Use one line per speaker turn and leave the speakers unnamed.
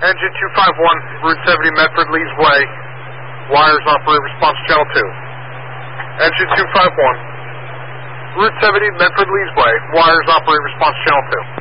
Engine 251, Route 70, Medford, Lee's Way. Wires operate response channel 2. Engine 251, Route 70, Medford, Lee's Way. Wires operate response channel 2.